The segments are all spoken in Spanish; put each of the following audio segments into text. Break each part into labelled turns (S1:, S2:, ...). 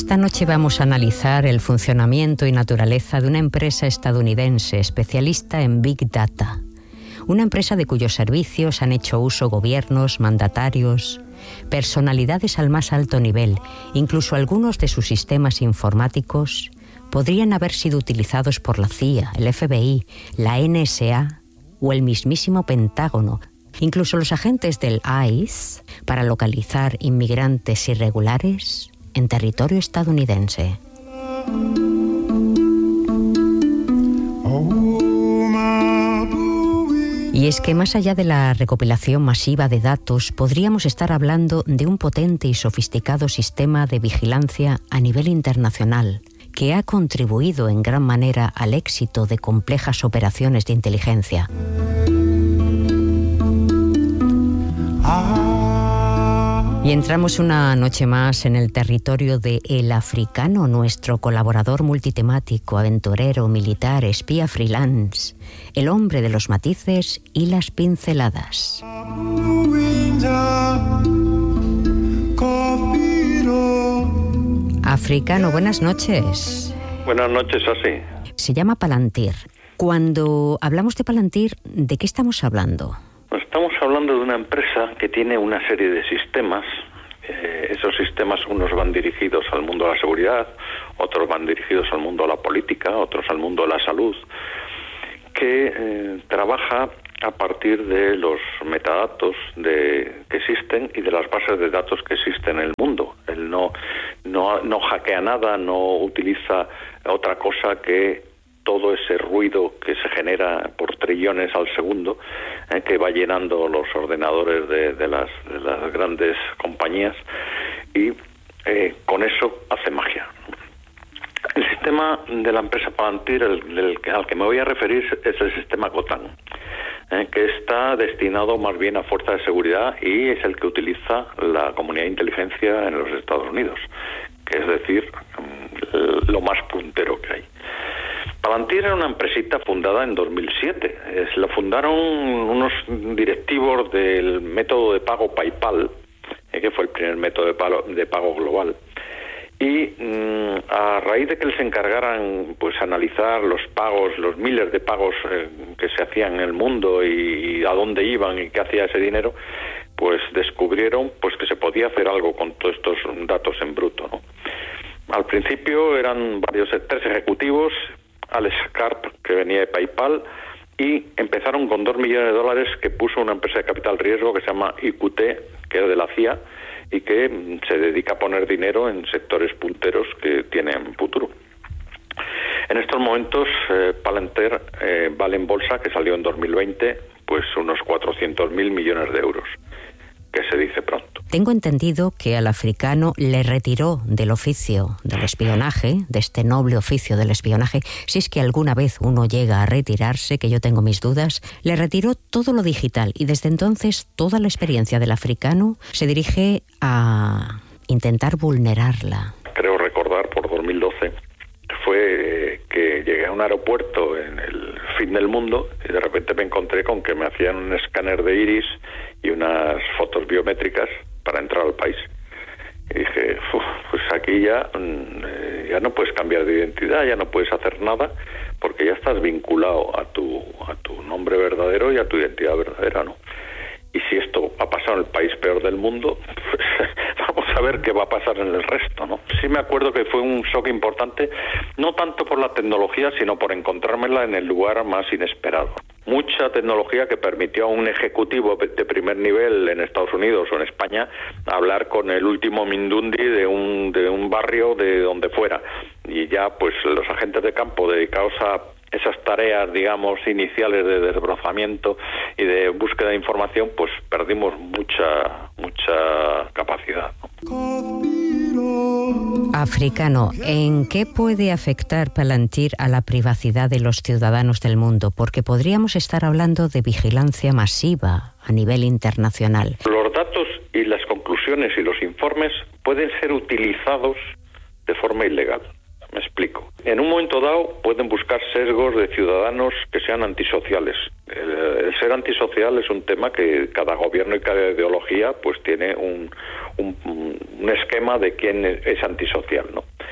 S1: Esta noche vamos a analizar el funcionamiento y naturaleza de una empresa estadounidense especialista en Big Data. Una empresa de cuyos servicios han hecho uso gobiernos, mandatarios, personalidades al más alto nivel. Incluso algunos de sus sistemas informáticos podrían haber sido utilizados por la CIA, el FBI, la NSA o el mismísimo Pentágono. Incluso los agentes del ICE para localizar inmigrantes irregulares en territorio estadounidense. Y es que más allá de la recopilación masiva de datos, podríamos estar hablando de un potente y sofisticado sistema de vigilancia a nivel internacional que ha contribuido en gran manera al éxito de complejas operaciones de inteligencia. Y entramos una noche más en el territorio de El Africano, nuestro colaborador multitemático, aventurero, militar, espía freelance, el hombre de los matices y las pinceladas. Africano, buenas noches.
S2: Buenas noches, así.
S1: Se llama Palantir. Cuando hablamos de Palantir, ¿de qué estamos hablando?
S2: Estamos hablando de una empresa que tiene una serie de sistemas. Esos sistemas, unos van dirigidos al mundo de la seguridad, otros van dirigidos al mundo de la política, otros al mundo de la salud, que trabaja a partir de los metadatos que existen y de las bases de datos que existen en el mundo. Él no hackea nada, no utiliza otra cosa que todo ese ruido que se genera por trillones al segundo, que va llenando los ordenadores de las grandes compañías, y con eso hace magia. El sistema de la empresa Palantir, al que me voy a referir, es el sistema COTAN, que está destinado más bien a fuerzas de seguridad y es el que utiliza la comunidad de inteligencia en los Estados Unidos, que es decir, lo más puntero que hay. Palantir era una empresita fundada en 2007. Lo fundaron unos directivos del método de pago PayPal, que fue el primer método de pago global. Y a raíz de que les encargaran pues analizar los pagos, los miles de pagos que se hacían en el mundo y a dónde iban y qué hacía ese dinero, pues descubrieron pues que se podía hacer algo con todos estos datos en bruto, ¿no? Al principio eran tres ejecutivos, Alex Karp, que venía de PayPal, y empezaron con $2 millones que puso una empresa de capital riesgo que se llama IQT, que es de la CIA, y que se dedica a poner dinero en sectores punteros que tienen futuro. En estos momentos, Palantir vale en bolsa, que salió en 2020, pues unos 400.000 millones de euros, que se dice pronto.
S1: Tengo entendido que al africano le retiró del oficio del espionaje, de este noble oficio del espionaje, si es que alguna vez uno llega a retirarse, que yo tengo mis dudas, le retiró todo lo digital y desde entonces toda la experiencia del africano se dirige a intentar vulnerarla.
S2: Creo recordar por 2012 fue que llegué a un aeropuerto en el fin del mundo y de repente me encontré con que me hacían un escáner de iris y unas fotos biométricas para entrar al país. Y dije, pues aquí ya no puedes cambiar de identidad, ya no puedes hacer nada, porque ya estás vinculado a tu nombre verdadero y a tu identidad verdadera, ¿no? Y si esto ha pasado en el país peor del mundo, pues vamos a ver qué va a pasar en el resto, ¿no? Sí me acuerdo que fue un shock importante, no tanto por la tecnología, sino por encontrármela en el lugar más inesperado. Mucha tecnología que permitió a un ejecutivo de primer nivel en Estados Unidos o en España hablar con el último mindundi de un barrio de donde fuera. Y ya pues los agentes de campo dedicados a esas tareas, digamos, iniciales de desbrozamiento y de búsqueda de información, pues perdimos mucha capacidad, ¿no?
S1: Africano, ¿en qué puede afectar Palantir a la privacidad de los ciudadanos del mundo? Porque podríamos estar hablando de vigilancia masiva a nivel internacional.
S2: Los datos y las conclusiones y los informes pueden ser utilizados de forma ilegal. Me explico. En un momento dado pueden buscar sesgos de ciudadanos que sean antisociales. El ser antisocial es un tema que cada gobierno y cada ideología pues tiene un esquema de quién es antisocial, ¿no?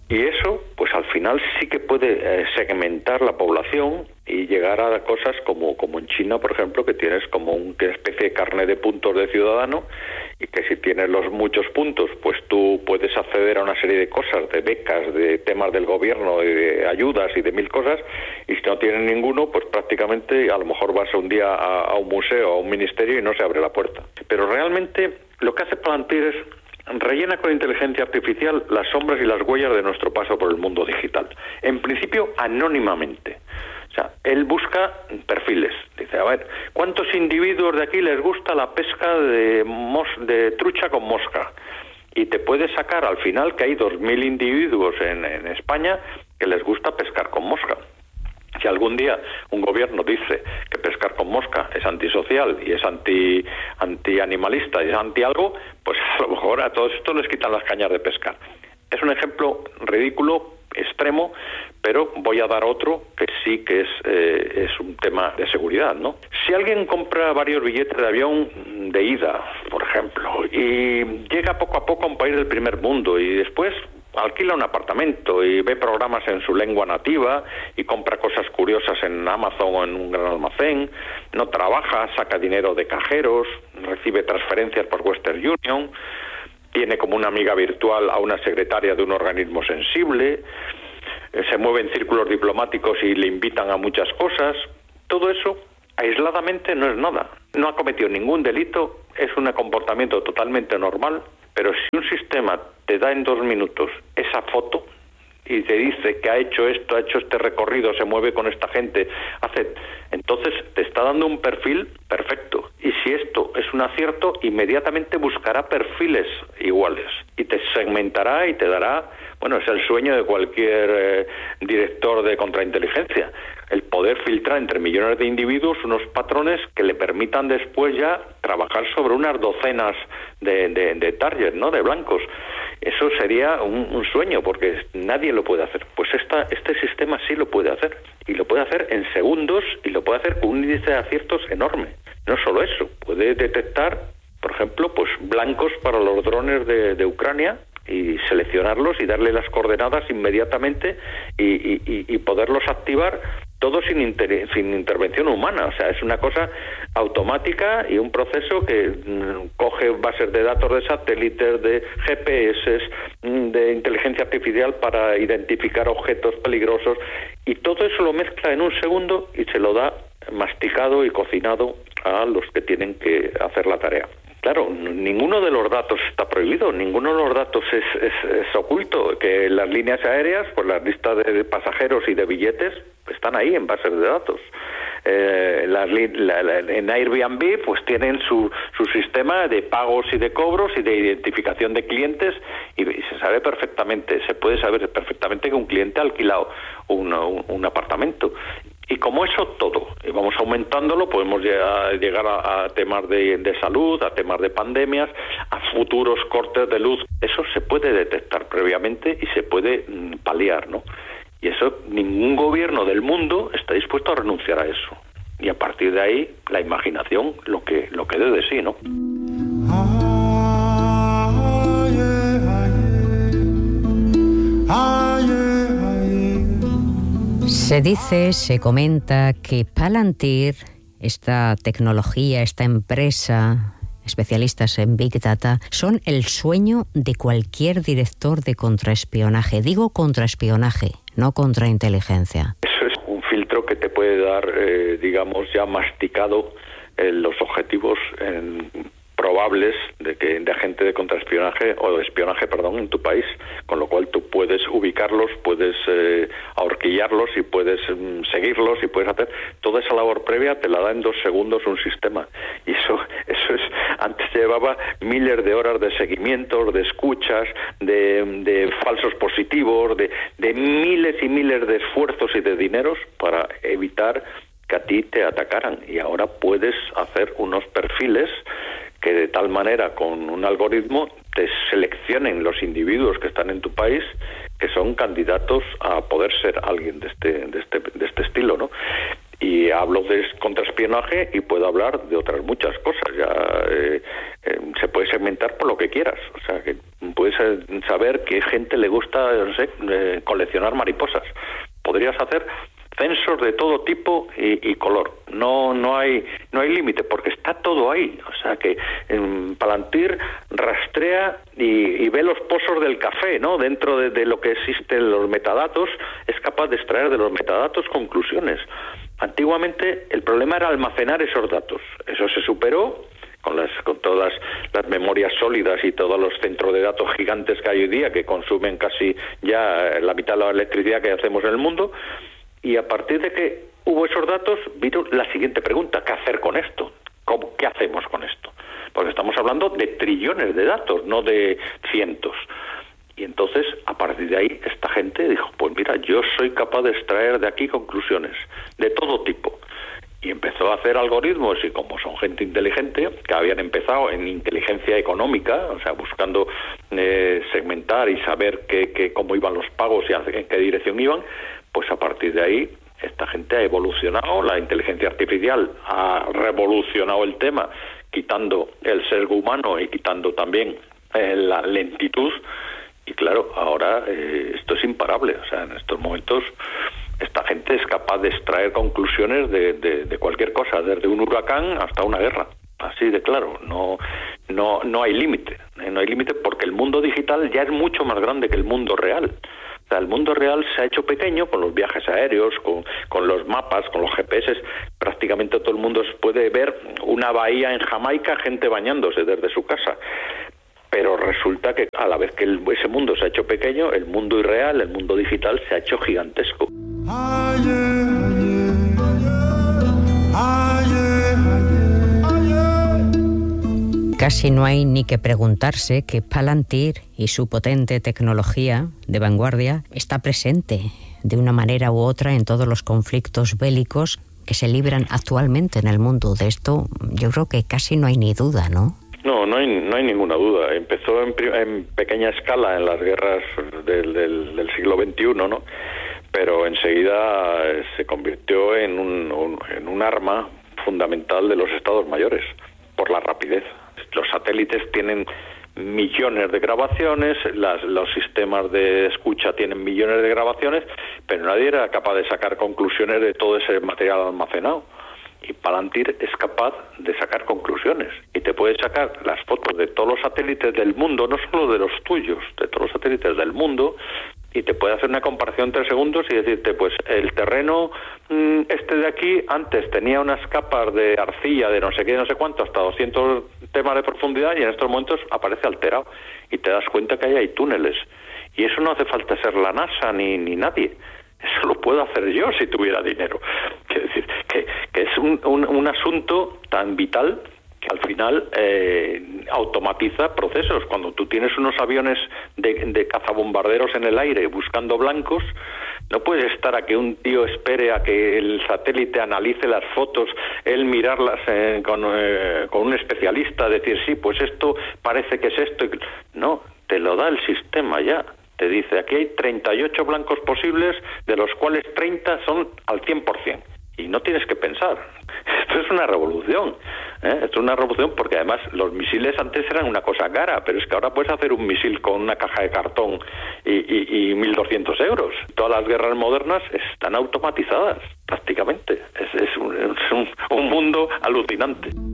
S2: Y eso, pues al final sí que puede segmentar la población y llegar a cosas como en China, por ejemplo, que tienes como una especie de carnet de puntos de ciudadano, y que si tienes los muchos puntos, pues tú puedes acceder a una serie de cosas, de becas, de temas del gobierno, de ayudas y de mil cosas, y si no tienes ninguno, pues prácticamente a lo mejor vas un día a un museo, a un ministerio y no se abre la puerta. Pero realmente lo que hace Palantir es rellena con inteligencia artificial las sombras y las huellas de nuestro paso por el mundo digital. En principio, anónimamente. O sea, él busca perfiles. Dice, a ver, ¿cuántos individuos de aquí les gusta la pesca de trucha con mosca? Y te puede sacar al final que hay 2.000 individuos en España que les gusta pescar con mosca. Si algún día un gobierno dice que pescar con mosca es antisocial y es antianimalista y es anti algo, pues a lo mejor a todos estos les quitan las cañas de pescar. Es un ejemplo ridículo, extremo, pero voy a dar otro que sí que es un tema de seguridad, ¿no? Si alguien compra varios billetes de avión de ida, por ejemplo, y llega poco a poco a un país del primer mundo y después alquila un apartamento y ve programas en su lengua nativa y compra cosas curiosas en Amazon o en un gran almacén, no trabaja, saca dinero de cajeros, recibe transferencias por Western Union, tiene como una amiga virtual a una secretaria de un organismo sensible, se mueve en círculos diplomáticos y le invitan a muchas cosas. Todo eso aisladamente no es nada, no ha cometido ningún delito, es un comportamiento totalmente normal. Pero si un sistema te da en 2 minutos esa foto y te dice que ha hecho esto, ha hecho este recorrido, se mueve con esta gente, entonces te está dando un perfil perfecto. Y si esto es un acierto, inmediatamente buscará perfiles iguales y te segmentará y te dará, bueno, es el sueño de cualquier director de contrainteligencia, el poder filtrar entre millones de individuos unos patrones que le permitan después ya trabajar sobre unas docenas de targets, ¿no?, de blancos. Eso sería un sueño, porque nadie lo puede hacer. Pues este sistema sí lo puede hacer, y lo puede hacer en segundos, y lo puede hacer con un índice de aciertos enorme. No solo eso, puede detectar, por ejemplo, pues blancos para los drones de Ucrania, y seleccionarlos y darle las coordenadas inmediatamente y poderlos activar todo sin intervención humana. O sea, es una cosa automática y un proceso que coge bases de datos de satélites, de GPS, de inteligencia artificial para identificar objetos peligrosos, y todo eso lo mezcla en un segundo y se lo da masticado y cocinado a los que tienen que hacer la tarea. Claro, ninguno de los datos está prohibido, ninguno de los datos es oculto. Que las líneas aéreas, pues las listas de pasajeros y de billetes están ahí en bases de datos. En Airbnb pues tienen su sistema de pagos y de cobros y de identificación de clientes, y se sabe perfectamente, se puede saber perfectamente que un cliente ha alquilado un apartamento. Y como eso todo, y vamos aumentándolo, podemos llegar a temas de salud, a temas de pandemias, a futuros cortes de luz. Eso se puede detectar previamente y se puede paliar, ¿no? Y eso ningún gobierno del mundo está dispuesto a renunciar a eso. Y a partir de ahí, la imaginación lo que dé de sí, ¿no?
S1: Se dice, se comenta que Palantir, esta tecnología, esta empresa, especialistas en Big Data, son el sueño de cualquier director de contraespionaje. Digo contraespionaje, no contrainteligencia.
S2: Eso es un filtro que te puede dar, digamos, ya masticado los objetivos probables de agente de contraespionaje o de espionaje, en tu país, con lo cual tú puedes ubicarlos, puedes ahorquillarlos y puedes seguirlos y puedes hacer toda esa labor previa, te la da en 2 segundos un sistema. Y eso es, antes llevaba miles de horas de seguimientos, de escuchas, de falsos positivos, de miles y miles de esfuerzos y de dineros para evitar que a ti te atacaran. Y ahora puedes hacer unos perfiles que de tal manera con un algoritmo te seleccionen los individuos que están en tu país que son candidatos a poder ser alguien de este estilo, ¿no? Y hablo de contraespionaje y puedo hablar de otras muchas cosas. Ya se puede segmentar por lo que quieras. O sea, que Puedes saber qué gente le gusta, no sé, coleccionar mariposas. Podrías hacer censos de todo tipo y color. No hay límite, porque está todo ahí. O sea que Palantir rastrea y ve los pozos del café, ¿no? Dentro de lo que existen los metadatos, es capaz de extraer de los metadatos conclusiones. Antiguamente el problema era almacenar esos datos. Eso se superó con todas las memorias sólidas y todos los centros de datos gigantes que hay hoy día, que consumen casi ya la mitad de la electricidad que hacemos en el mundo. Y a partir de que hubo esos datos, vino la siguiente pregunta: ¿qué hacer con esto? ¿Qué hacemos con esto? Porque estamos hablando de trillones de datos, no de cientos. Y entonces, a partir de ahí, esta gente dijo, pues mira, yo soy capaz de extraer de aquí conclusiones de todo tipo. Y empezó a hacer algoritmos, y como son gente inteligente, que habían empezado en inteligencia económica, o sea, buscando segmentar y saber cómo iban los pagos y en qué dirección iban, pues a partir de ahí esta gente ha evolucionado, la inteligencia artificial ha revolucionado el tema, quitando el sesgo humano y quitando también la lentitud, y claro, ahora esto es imparable. O sea, en estos momentos esta gente es capaz de extraer conclusiones de cualquier cosa, desde un huracán hasta una guerra. Así de claro, no hay límite. No hay límite porque el mundo digital ya es mucho más grande que el mundo real. O sea, el mundo real se ha hecho pequeño con los viajes aéreos, con los mapas, con los GPS. Prácticamente todo el mundo puede ver una bahía en Jamaica, gente bañándose desde su casa. Pero resulta que a la vez que ese mundo se ha hecho pequeño, el mundo irreal, el mundo digital se ha hecho gigantesco.
S1: Casi no hay ni que preguntarse que Palantir y su potente tecnología de vanguardia está presente de una manera u otra en todos los conflictos bélicos que se libran actualmente en el mundo. De esto yo creo que casi no hay ni duda, ¿no?
S2: No hay ninguna duda. Empezó en pequeña escala en las guerras del siglo XXI, ¿no? Pero enseguida se convirtió en un arma fundamental de los estados mayores, por la rapidez. Los satélites tienen millones de grabaciones, los sistemas de escucha tienen millones de grabaciones, pero nadie era capaz de sacar conclusiones de todo ese material almacenado. Y Palantir es capaz de sacar conclusiones y te puede sacar las fotos de todos los satélites del mundo, no solo de los tuyos, de todos los satélites del mundo, y te puede hacer una comparación en 3 segundos y decirte, pues el terreno este de aquí antes tenía unas capas de arcilla de no sé qué, no sé cuánto, hasta 200 temas de profundidad, y en estos momentos aparece alterado y te das cuenta que ahí hay túneles. Y eso no hace falta ser la NASA ni nadie. Eso lo puedo hacer yo si tuviera dinero. Quiero decir, que es un asunto tan vital que al final automatiza procesos. Cuando tú tienes unos aviones de cazabombarderos en el aire buscando blancos, no puedes estar a que un tío espere a que el satélite analice las fotos, él mirarlas con un especialista, decir, sí, pues esto parece que es esto. No, te lo da el sistema ya. Te dice, aquí hay 38 blancos posibles, de los cuales 30 son al 100%. Y no tienes que pensar. Esto es una revolución. Esto es una revolución porque además los misiles antes eran una cosa cara, pero es que ahora puedes hacer un misil con una caja de cartón y 1.200 euros. Todas las guerras modernas están automatizadas, prácticamente. Es un mundo alucinante.